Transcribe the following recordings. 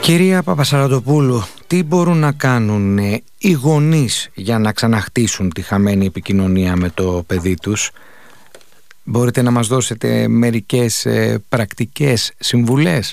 Κυρία Παπασαραντοπούλου, τι μπορούν να κάνουν οι γονείς για να ξαναχτίσουν τη χαμένη επικοινωνία με το παιδί τους? Μπορείτε να μας δώσετε μερικές πρακτικές συμβουλές?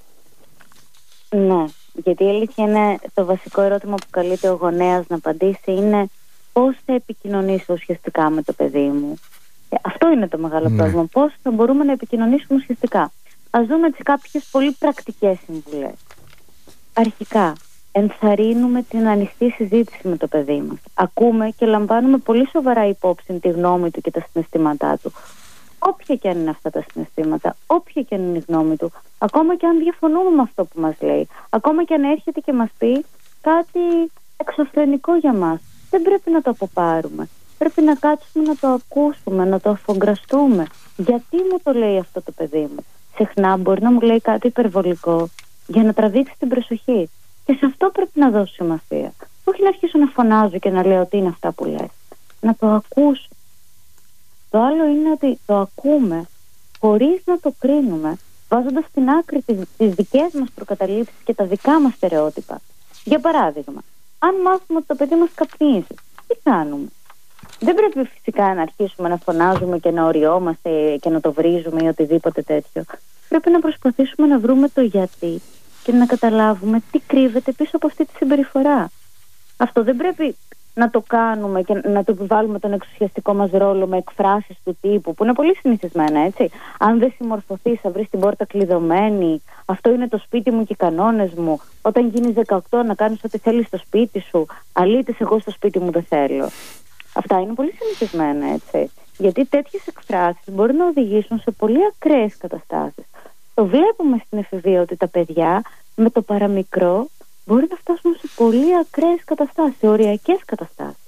Ναι, γιατί η αλήθεια είναι το βασικό ερώτημα που καλείται ο γονέας να απαντήσει είναι πώς θα επικοινωνήσω ουσιαστικά με το παιδί μου. Αυτό είναι το μεγάλο πρόβλημα. Πώς θα μπορούμε να επικοινωνήσουμε ουσιαστικά? Ας δούμε κάποιες πολύ πρακτικές συμβουλές. Αρχικά, ενθαρρύνουμε την ανοιχτή συζήτηση με το παιδί μας. Ακούμε και λαμβάνουμε πολύ σοβαρά υπόψη τη γνώμη του και τα συναισθήματά του. Όποια και αν είναι αυτά τα συναισθήματα, όποια και αν είναι η γνώμη του, ακόμα και αν διαφωνούμε με αυτό που μας λέει, ακόμα και αν έρχεται και μας πει κάτι εξωφρενικό για μας, δεν πρέπει να το αποπάρουμε. Πρέπει να κάτσουμε να το ακούσουμε, να το αφογκραστούμε. Γιατί μου το λέει αυτό το παιδί μου? Συχνά μπορεί να μου λέει κάτι υπερβολικό για να τραβήξει την προσοχή. Και σε αυτό πρέπει να δώσω σημασία. Όχι να αρχίσω να φωνάζω και να λέω τι είναι αυτά που λες. Να το ακούσω. Το άλλο είναι ότι το ακούμε χωρίς να το κρίνουμε, βάζοντας στην άκρη τις δικές μας προκαταλήψεις και τα δικά μας στερεότυπα. Για παράδειγμα, αν μάθουμε ότι το παιδί μας καπνίζει, τι κάνουμε? Δεν πρέπει φυσικά να αρχίσουμε να φωνάζουμε και να οριόμαστε και να το βρίζουμε ή οτιδήποτε τέτοιο. Πρέπει να προσπαθήσουμε να βρούμε το γιατί και να καταλάβουμε τι κρύβεται πίσω από αυτή τη συμπεριφορά. Αυτό δεν πρέπει να το κάνουμε και να το επιβάλλουμε τον εξουσιαστικό μας ρόλο με εκφράσεις του τύπου, που είναι πολύ συνηθισμένα, έτσι. Αν δεν συμμορφωθείς θα βρεις την πόρτα κλειδωμένη, αυτό είναι το σπίτι μου και οι κανόνες μου, όταν γίνεις 18 να κάνεις ό,τι θέλεις στο σπίτι σου, αλήτες εγώ στο σπίτι μου δεν θέλω. Αυτά είναι πολύ συνηθισμένα, έτσι. Γιατί τέτοιες εκφράσεις μπορεί να οδηγήσουν σε πολύ ακραίες καταστάσεις. Το βλέπουμε στην εφηβεία ότι τα παιδιά με το παραμικρό μπορεί να φτάσουν σε πολύ ακραίες καταστάσεις, σε οριακές καταστάσεις.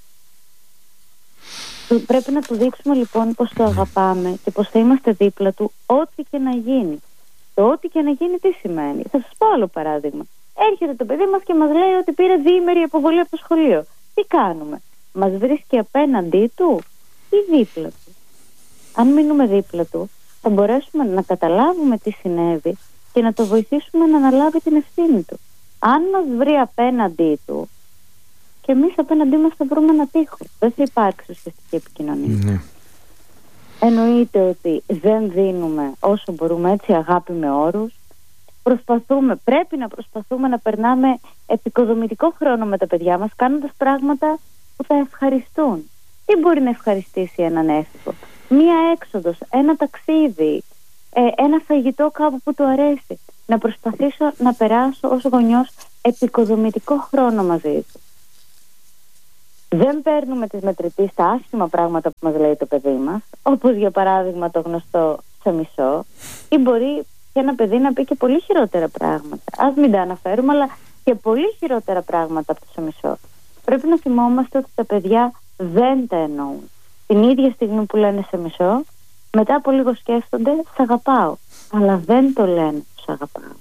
Πρέπει να του δείξουμε λοιπόν πως το αγαπάμε και πως θα είμαστε δίπλα του ό,τι και να γίνει. Το ό,τι και να γίνει τι σημαίνει? Θα σας πω άλλο παράδειγμα. Έρχεται το παιδί μας και μας λέει ότι πήρε διήμερη αποβολή από το σχολείο. Τι κάνουμε? Μας βρίσκει απέναντί του ή δίπλα του? Αν μείνουμε δίπλα του, θα μπορέσουμε να καταλάβουμε τι συνέβη και να το βοηθήσουμε να αναλάβει την ευθύνη του. Αν μας βρει απέναντί του, και εμείς απέναντί μας θα βρούμε ένα τείχο. Δεν θα υπάρξει ουσιαστική επικοινωνία. Εννοείται ότι δεν δίνουμε όσο μπορούμε έτσι αγάπη με όρους. Πρέπει να προσπαθούμε να περνάμε επικοδομητικό χρόνο με τα παιδιά μας, κάνοντας πράγματα που θα ευχαριστούν. Τι μπορεί να ευχαριστήσει έναν έφηβο? Μία έξοδος, ένα ταξίδι, ένα φαγητό κάπου που του αρέσει. Να προσπαθήσω να περάσω ως γονιός επικοδομητικό χρόνο μαζί του. Δεν παίρνουμε τις μετρητής στα άσχημα πράγματα που μας λέει το παιδί μας, όπως για παράδειγμα το γνωστό σε μισό, ή μπορεί και ένα παιδί να πει και πολύ χειρότερα πράγματα. Ας μην τα αναφέρουμε, αλλά και πολύ χειρότερα πράγματα από το σε μισό. Πρέπει να θυμόμαστε ότι τα παιδιά δεν τα εννοούν. Την ίδια στιγμή που λένε σε μισό, μετά από λίγο σκέφτονται «σ' αγαπάω», αλλά δεν το λένε «σ' αγαπάω».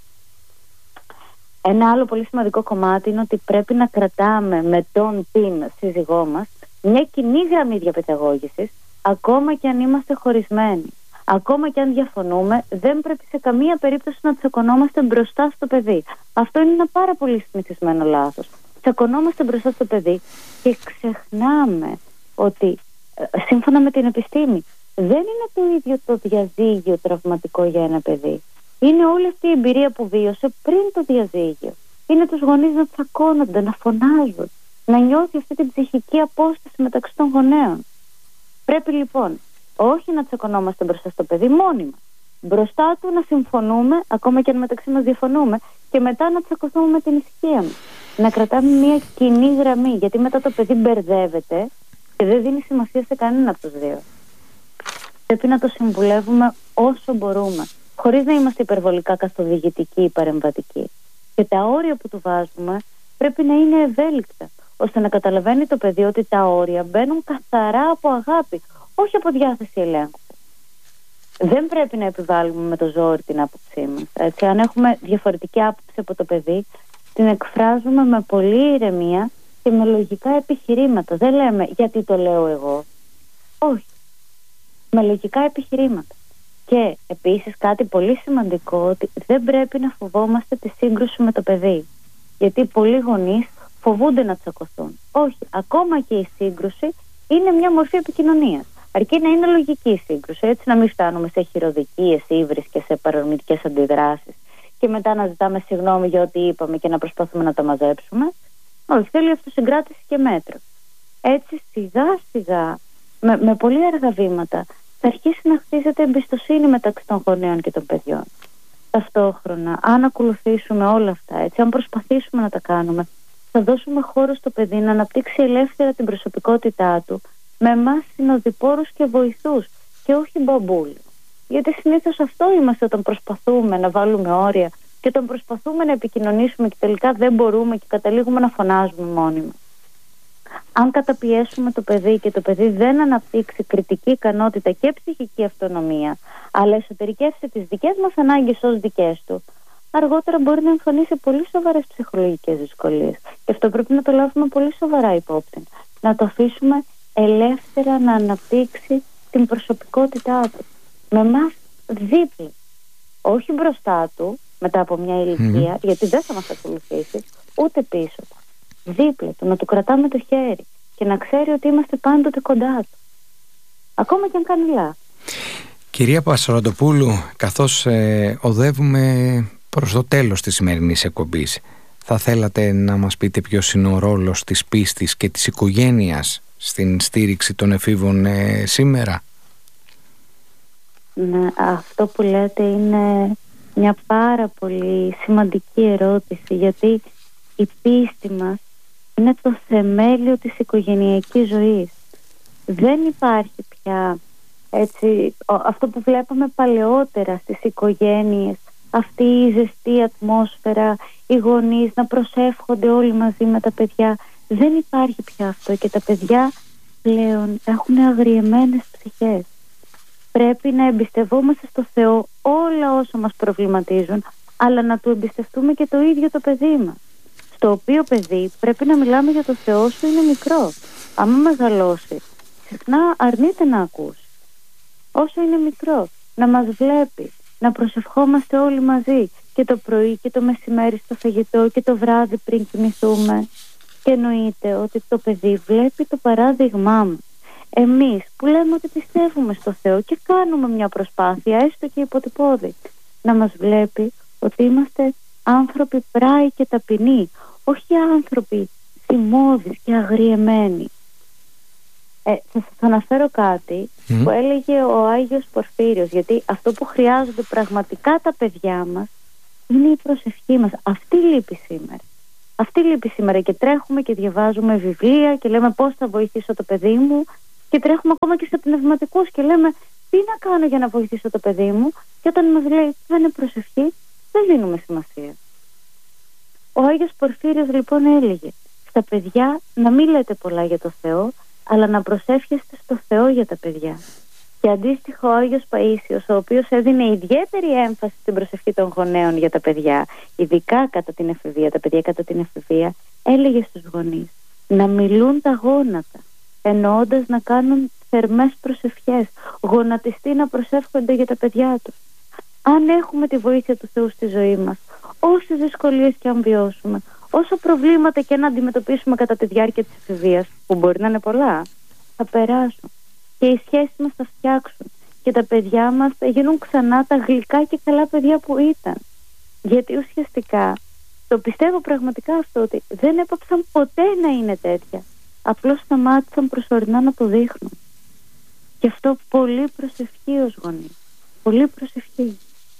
Ένα άλλο πολύ σημαντικό κομμάτι είναι ότι πρέπει να κρατάμε με την σύζυγό μας μια κοινή γραμμή διαπαιδαγώγησης, ακόμα και αν είμαστε χωρισμένοι. Ακόμα και αν διαφωνούμε, δεν πρέπει σε καμία περίπτωση να τσακωνόμαστε μπροστά στο παιδί. Αυτό είναι ένα πάρα πολύ συνηθισμένο λάθος. Τσακωνόμαστε μπροστά στο παιδί και ξεχνάμε ότι σύμφωνα με την επιστήμη δεν είναι το ίδιο το διαζύγιο τραυματικό για ένα παιδί. Είναι όλη αυτή η εμπειρία που βίωσε πριν το διαζύγιο. Είναι τους γονείς να τσακώνονται, να φωνάζουν, να νιώθει αυτή την ψυχική απόσταση μεταξύ των γονέων. Πρέπει λοιπόν όχι να τσακωνόμαστε μπροστά στο παιδί μόνοι μας. Μπροστά του να συμφωνούμε, ακόμα και αν μεταξύ μας διαφωνούμε, και μετά να τσακωθούμε με την ησυχία μας. Να κρατάμε μια κοινή γραμμή, γιατί μετά το παιδί μπερδεύεται και δεν δίνει σημασία σε κανένα από τους δύο. Πρέπει να το συμβουλεύουμε όσο μπορούμε, χωρίς να είμαστε υπερβολικά καθοδηγητικοί ή παρεμβατικοί. Και τα όρια που του βάζουμε πρέπει να είναι ευέλικτα, ώστε να καταλαβαίνει το παιδί ότι τα όρια μπαίνουν καθαρά από αγάπη, όχι από διάθεση ελέγχου. Δεν πρέπει να επιβάλλουμε με το ζόρι την άποψή μας. Έτσι, αν έχουμε διαφορετική άποψη από το παιδί, την εκφράζουμε με πολύ ηρεμία και με λογικά επιχειρήματα. Δεν λέμε γιατί το λέω εγώ. Όχι. Με λογικά επιχειρήματα. Και επίσης κάτι πολύ σημαντικό, ότι δεν πρέπει να φοβόμαστε τη σύγκρουση με το παιδί. Γιατί πολλοί γονείς φοβούνται να τσακωθούν. Όχι, ακόμα και η σύγκρουση είναι μια μορφή επικοινωνίας. Αρκεί να είναι λογική η σύγκρουση, έτσι να μην φτάνουμε σε χειροδικίες, ύβρις και σε παρορμητικές αντιδράσεις και μετά να ζητάμε συγγνώμη για ό,τι είπαμε και να προσπαθούμε να τα μαζέψουμε. Όχι, θέλει αυτοσυγκράτηση και μέτρο. Έτσι σιγά σιγά, με πολύ αργά βήματα, θα αρχίσει να χτίζεται εμπιστοσύνη μεταξύ των γονέων και των παιδιών. Ταυτόχρονα, αν ακολουθήσουμε όλα αυτά, έτσι, αν προσπαθήσουμε να τα κάνουμε, θα δώσουμε χώρο στο παιδί να αναπτύξει ελεύθερα την προσωπικότητά του, με εμάς συνοδοιπόρους και βοηθούς και όχι μπαμπούλοι. Γιατί συνήθως αυτό είμαστε όταν προσπαθούμε να βάλουμε όρια και όταν προσπαθούμε να επικοινωνήσουμε και τελικά δεν μπορούμε και καταλήγουμε να φωνάζουμε μόνοι μας. Αν καταπιέσουμε το παιδί και το παιδί δεν αναπτύξει κριτική ικανότητα και ψυχική αυτονομία, αλλά εσωτερικεύσει τις δικές μας ανάγκες ως δικές του, αργότερα μπορεί να εμφανίσει πολύ σοβαρές ψυχολογικές δυσκολίες. Και αυτό πρέπει να το λάβουμε πολύ σοβαρά υπόψη. Να το αφήσουμε ελεύθερα να αναπτύξει την προσωπικότητά του. Με εμάς δίπλα. Όχι μπροστά του, μετά από μια ηλικία, γιατί δεν θα μας ακολουθήσει, ούτε πίσω του. Δίπλα του, να του κρατάμε το χέρι και να ξέρει ότι είμαστε πάντοτε κοντά του. Ακόμα και αν κάνει λάθος. Κυρία Πασαραντοπούλου, καθώς οδεύουμε προς το τέλος της σημερινής εκπομπής, θα θέλατε να μας πείτε ποιος είναι ο ρόλος της πίστης και της οικογένειας στην στήριξη των εφήβων σήμερα? Ναι, αυτό που λέτε είναι μια πάρα πολύ σημαντική ερώτηση, γιατί η πίστη μας είναι το θεμέλιο της οικογενειακής ζωής. Δεν υπάρχει πια έτσι, αυτό που βλέπαμε παλαιότερα στις οικογένειες, αυτή η ζεστή ατμόσφαιρα, οι γονείς να προσεύχονται όλοι μαζί με τα παιδιά. Δεν υπάρχει πια αυτό και τα παιδιά πλέον έχουν αγριεμένες ψυχές. Πρέπει να εμπιστευόμαστε στο Θεό όλα όσα μας προβληματίζουν, αλλά να του εμπιστευτούμε και το ίδιο το παιδί μας. Στο οποίο παιδί πρέπει να μιλάμε για το Θεό όσο είναι μικρό. Άμα μεγαλώσει, συχνά αρνείται να ακούσει. Όσο είναι μικρό, να μας βλέπει, να προσευχόμαστε όλοι μαζί και το πρωί και το μεσημέρι στο φαγητό και το βράδυ πριν κοιμηθούμε. Και εννοείται ότι το παιδί βλέπει το παράδειγμά μας. Εμείς που λέμε ότι πιστεύουμε στο Θεό και κάνουμε μια προσπάθεια, έστω και υποτυπώδη, να μας βλέπει ότι είμαστε άνθρωποι πράοι και ταπεινοί, όχι άνθρωποι θυμώδεις και αγριεμένοι. Θα σας αναφέρω κάτι που έλεγε ο Άγιος Πορφύριος, γιατί αυτό που χρειάζονται πραγματικά τα παιδιά μας είναι η προσευχή μας. Αυτή λείπει σήμερα. Αυτή λείπει σήμερα και τρέχουμε και διαβάζουμε βιβλία και λέμε πώς θα βοηθήσω το παιδί μου και τρέχουμε ακόμα και σε πνευματικούς και λέμε τι να κάνω για να βοηθήσω το παιδί μου, και όταν μας λέει δεν είναι προσευχή, δεν δίνουμε σημασία. Ο Άγιος Πορφύριος λοιπόν έλεγε στα παιδιά να μην λέτε πολλά για το Θεό, αλλά να προσεύχεστε στο Θεό για τα παιδιά. Και αντίστοιχο ο Άγιος Παΐσιος, ο οποίος έδινε ιδιαίτερη έμφαση στην προσευχή των γονέων για τα παιδιά, ειδικά κατά την εφηβεία, τα παιδιά κατά την εφηβεία, έλεγε στους γονείς να μιλούν τα γόνατα, εννοώντας να κάνουν θερμές προσευχές, γονατιστοί να προσεύχονται για τα παιδιά τους. Αν έχουμε τη βοήθεια του Θεού στη ζωή μας, όσες δυσκολίες και αν βιώσουμε, όσα προβλήματα και να αντιμετωπίσουμε κατά τη διάρκεια της εφηβείας, που μπορεί να είναι πολλά, θα περάσουν και οι σχέσεις μας θα φτιάξουν και τα παιδιά μας θα γίνουν ξανά τα γλυκά και καλά παιδιά που ήταν. Γιατί ουσιαστικά το πιστεύω πραγματικά αυτό, ότι δεν έπαψαν ποτέ να είναι τέτοια. Απλώς σταμάτησαν προσωρινά να το δείχνουν. Και αυτό πολύ προσευχή ως γονείς. Πολύ προσευχή.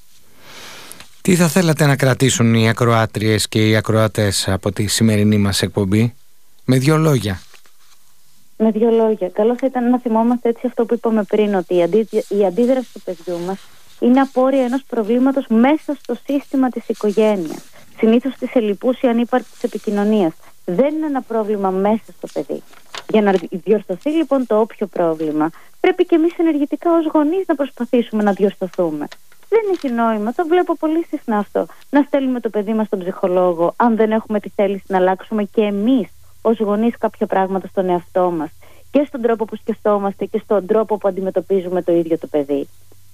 Τι θα θέλατε να κρατήσουν οι ακροάτριες και οι ακροατές από τη σημερινή μας εκπομπή? Με 2 λόγια. Με 2 λόγια. Καλό θα ήταν να θυμόμαστε έτσι αυτό που είπαμε πριν, ότι η αντίδραση του παιδιού μας είναι απόρρια ενός προβλήματος μέσα στο σύστημα της οικογένειας. Συνήθως της ελλειπούς ή ανύπαρκτης επικοινωνίας. Δεν είναι ένα πρόβλημα μέσα στο παιδί. Για να διορθωθεί λοιπόν το όποιο πρόβλημα, πρέπει και εμείς ενεργητικά ως γονείς να προσπαθήσουμε να διορθωθούμε. Δεν έχει νόημα, το βλέπω πολύ συχνά αυτό, να στέλνουμε το παιδί μας στον ψυχολόγο, αν δεν έχουμε τη θέληση να αλλάξουμε και εμείς ως γονείς κάποια πράγματα στον εαυτό μας και στον τρόπο που σκεφτόμαστε και στον τρόπο που αντιμετωπίζουμε το ίδιο το παιδί.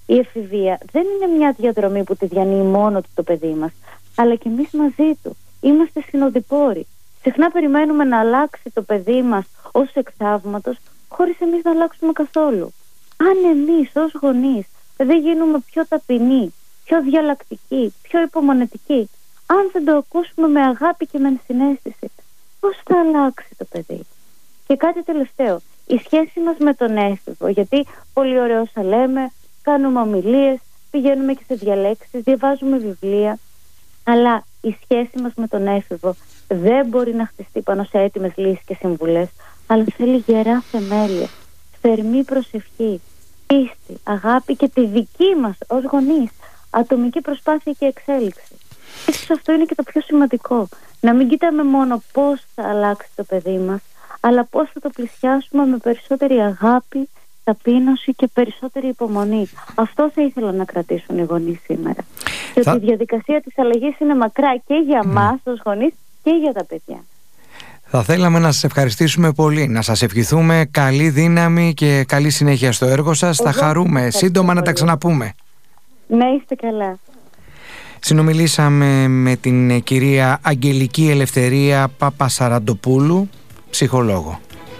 Η εφηβεία δεν είναι μια διαδρομή που τη διανύει μόνο του το παιδί μας, αλλά και εμείς μαζί του. Είμαστε συνοδοιπόροι. Συχνά περιμένουμε να αλλάξει το παιδί μας ως εκ θαύματος, χωρίς εμείς να αλλάξουμε καθόλου. Αν εμείς ως γονείς δεν γίνουμε πιο ταπεινοί, πιο διαλλακτικοί, πιο υπομονετικοί, αν δεν το ακούσουμε με αγάπη και με ενσυναίσθηση, πώς θα αλλάξει το παιδί? Και κάτι τελευταίο, η σχέση μας με τον έφηβο, γιατί πολύ ωραία όσα λέμε, κάνουμε ομιλίες, πηγαίνουμε και σε διαλέξεις, διαβάζουμε βιβλία, αλλά η σχέση μας με τον έφηβο δεν μπορεί να χτιστεί πάνω σε έτοιμες λύσεις και συμβουλές, αλλά θέλει γερά θεμέλια, θερμή προσευχή, πίστη, αγάπη και τη δική μας ως γονείς ατομική προσπάθεια και εξέλιξη. Ίσως αυτό είναι και το πιο σημαντικό, να μην κοιτάμε μόνο πώς θα αλλάξει το παιδί μας, αλλά πώς θα το πλησιάσουμε με περισσότερη αγάπη, ταπείνωση και περισσότερη υπομονή. Αυτό θα ήθελα να κρατήσουν οι γονείς σήμερα. Και ότι η διαδικασία της αλλαγής είναι μακρά και για μας ως γονείς και για τα παιδιά. Θα θέλαμε να σας ευχαριστήσουμε πολύ, να σας ευχηθούμε καλή δύναμη και καλή συνέχεια στο έργο σας. Θα χαρούμε σύντομα να τα ξαναπούμε. Να είστε καλά. Συνομιλήσαμε με την κυρία Αγγελική Ελευθερία Παπασαραντοπούλου, ψυχολόγο.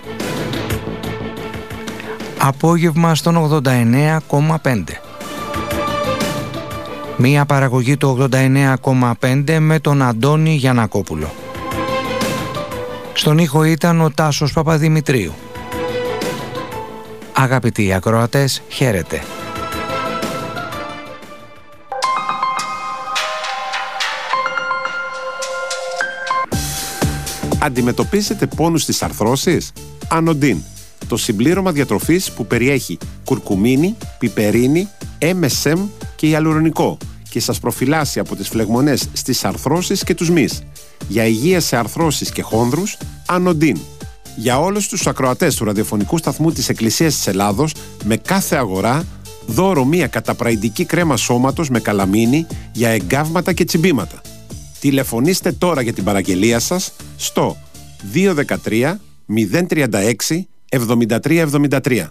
Απόγευμα στον 89,5. Μία παραγωγή του 89,5 με τον Αντώνη Γιαννακόπουλο. Στον ήχο ήταν ο Τάσος Παπαδημητρίου. Αγαπητοί ακροατές, χαίρετε. Αντιμετωπίζετε πόνους στις αρθρώσεις? Ανοντίν, το συμπλήρωμα διατροφής που περιέχει κουρκουμίνη, πιπερίνη, MSM και ιαλουρονικό και σας προφυλάσσει από τις φλεγμονές στις αρθρώσεις και τους μυς. Για υγεία σε αρθρώσεις και χόνδρους, Ανοντίν. Για όλους τους ακροατές του ραδιοφωνικού σταθμού της Εκκλησίας της Ελλάδος, με κάθε αγορά, δώρο μία καταπραϊντική κρέμα σώματος με καλαμίνη για εγκάβματα και τσιμπήματα. Τηλεφωνήστε τώρα για την παραγγελία σας στο 213 036 7373.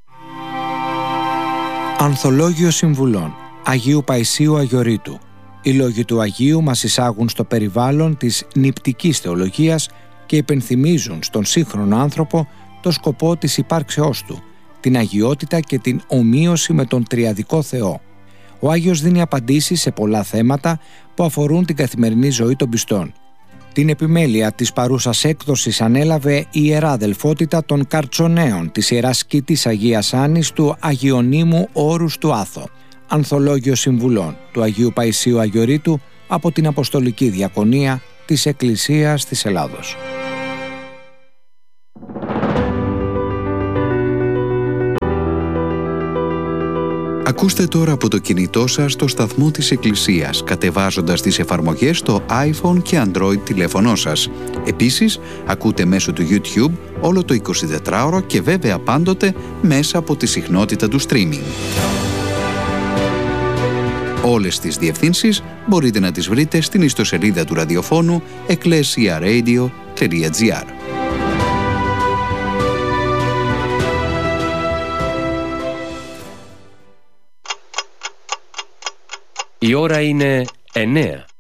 Ανθολόγιο Συμβουλών Αγίου Παϊσίου Αγιορείτου. Οι λόγοι του Αγίου μας εισάγουν στο περιβάλλον της νηπτικής θεολογίας και υπενθυμίζουν στον σύγχρονο άνθρωπο το σκοπό της υπάρξεώς του, την αγιότητα και την ομοίωση με τον τριαδικό Θεό. Ο Άγιος δίνει απαντήσεις σε πολλά θέματα που αφορούν την καθημερινή ζωή των πιστών. Την επιμέλεια της παρούσας έκδοσης ανέλαβε η Ιερά Αδελφότητα των Καρτσονέων της Ιεράς Σκήτης Αγίας Άννης του Αγιονύμου Όρους του Άθο. Ανθολόγιο Συμβουλών του Αγίου Παϊσίου Αγιορείτου από την Αποστολική Διακονία της Εκκλησίας της Ελλάδος. Ακούστε τώρα από το κινητό σας το σταθμό της Εκκλησίας, κατεβάζοντας τις εφαρμογές στο iPhone και Android τηλέφωνό σας. Επίσης, ακούτε μέσω του YouTube όλο το 24ωρο και βέβαια πάντοτε μέσα από τη συχνότητα του streaming. Όλες τις διευθύνσεις μπορείτε να τις βρείτε στην ιστοσελίδα του ραδιοφώνου ecclesiaradio.gr. Η ώρα είναι 9.